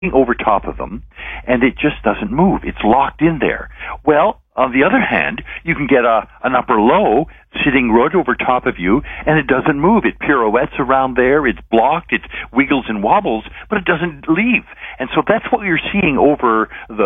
over top of them, and it just doesn't move. It's locked in there. Well, on the other hand, you can get an upper low sitting right over top of you, and it doesn't move. It pirouettes around there. It's blocked. It wiggles and wobbles, but it doesn't leave. And so that's what you're seeing over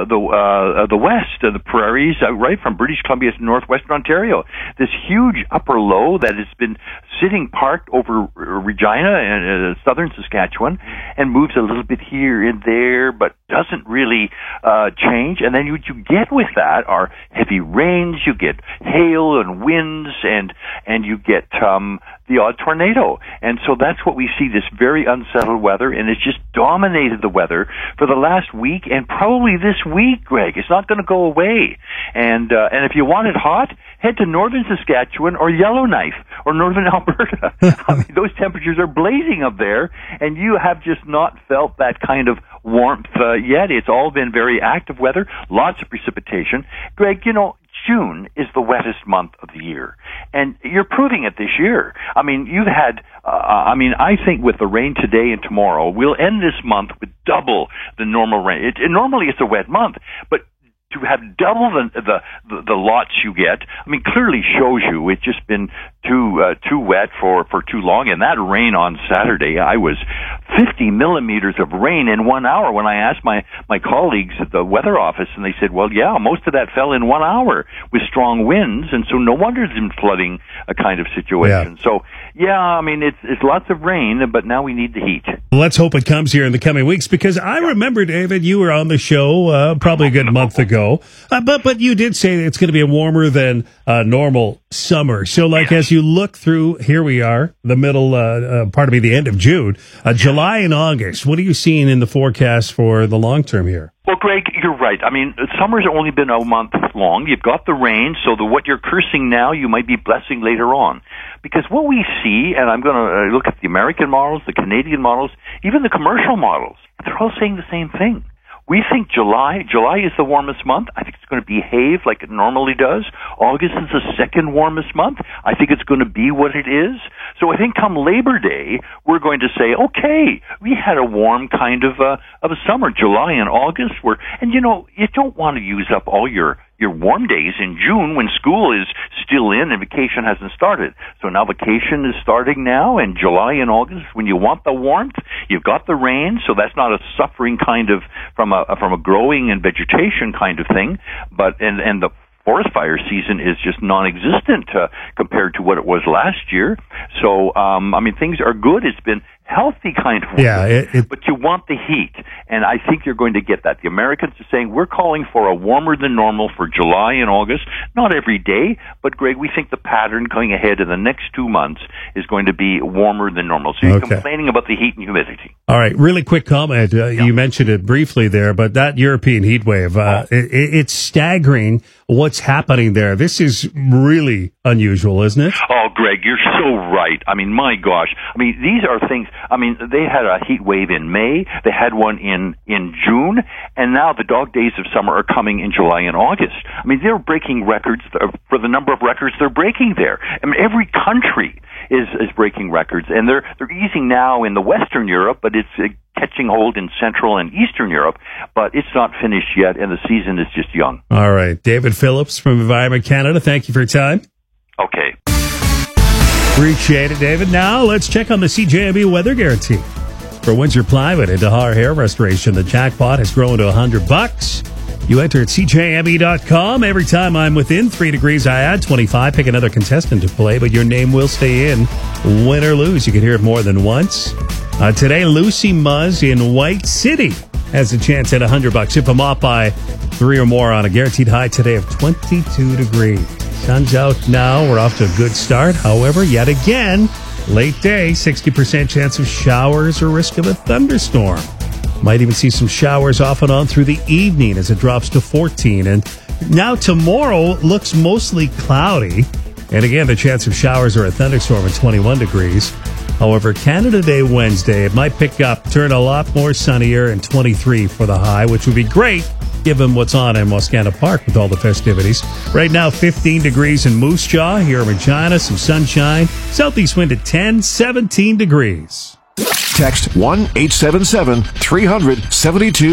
the west, the prairies, right from British Columbia to northwestern Ontario. This huge upper low that has been sitting parked over Regina and southern Saskatchewan, and moves a little bit here and there, but doesn't really change. And then what you get with that are heavy rains. You get hail and winds, and you get the odd tornado. And so that's what we see, this very unsettled weather, and it's just dominated the weather for the last week and probably this week, Greg. It's not going to go away. And if you want it hot, head to northern Saskatchewan or Yellowknife or northern Alberta. I mean, those temperatures are blazing up there, and you have just not felt that kind of warmth yet. It's all been very active weather, lots of precipitation. Greg, you know, June is the wettest month of the year, and you're proving it this year. I mean, you've had, I think with the rain today and tomorrow, we'll end this month with double the normal rain. Normally it's a wet month, but to have double the lots you get, I mean, clearly shows you it's just been too wet for too long. And that rain on Saturday, I was 50 millimeters of rain in 1 hour when I asked my colleagues at the weather office, and they said, well, yeah, most of that fell in 1 hour with strong winds, and so no wonder it's been flooding a kind of situation. Yeah. So, yeah, I mean, it's lots of rain, but now we need the heat. Let's hope it comes here in the coming weeks, because I remember, David, you were on the show probably a good month ago, but you did say it's going to be a warmer than normal summer. So, like, as you look through, here we are, the middle, the end of June, July and August, what are you seeing in the forecast for the long term here? Well, Greg, you're right. I mean, summer's only been a month long. You've got the rain, so what you're cursing now, you might be blessing later on. Because what we see, and I'm going to look at the American models, the Canadian models, even the commercial models, they're all saying the same thing. We think July is the warmest month. I think it's going to behave like it normally does. August is the second warmest month. I think it's going to be what it is. So I think come Labor Day, we're going to say, okay, we had a warm kind of a summer. July and August were, and you know, you don't want to use up all your warm days in June when school is still in and vacation hasn't started. So now vacation is starting now, and July and August, when you want the warmth, you've got the rain, so that's not a suffering kind of from a growing and vegetation kind of thing, but and the forest fire season is just non-existent compared to what it was last year. So, I mean, things are good. It's been healthy kind of weather, but you want the heat, and I think you're going to get that. The Americans are saying we're calling for a warmer than normal for July and August. Not every day, but Greg, we think the pattern going ahead in the next 2 months is going to be warmer than normal. So you're complaining about the heat and humidity. All right, really quick comment. You mentioned it briefly there, but that European heat wave, it's staggering what's happening there. This is really unusual, isn't it? Oh, Greg, you're so right. I mean, my gosh. I mean, these are things. I mean, they had a heat wave in May. They had one in June. And now the dog days of summer are coming in July and August. I mean, they're breaking records for the number of records they're breaking there. I mean, every country is breaking records. And they're easing now in the Western Europe, but it's catching hold in Central and Eastern Europe. But it's not finished yet, and the season is just young. All right. David Phillips from Environment Canada, thank you for your time. Okay. Appreciate it, David. Now let's check on the CJME weather guarantee. For Windsor Plywood and Dahar Hair Restoration, the jackpot has grown to $100. You enter at CJME.com. Every time I'm within 3 degrees, I add 25. Pick another contestant to play, but your name will stay in. Win or lose, you can hear it more than once. Today, Lucy Muzz in White City has a chance at $100. Hit them off by 3 or more on a guaranteed high today of 22 degrees. Sun's out now. We're off to a good start. However, yet again, late day, 60% chance of showers or risk of a thunderstorm. Might even see some showers off and on through the evening as it drops to 14. And now tomorrow looks mostly cloudy. And again, the chance of showers or a thunderstorm at 21 degrees. However, Canada Day Wednesday, it might pick up, turn a lot more sunnier, and 23 for the high, which would be great given what's on in Wascana Park with all the festivities. Right now, 15 degrees in Moose Jaw. Here in Regina, some sunshine. Southeast wind at 10, 17 degrees. Text 1-877-300-72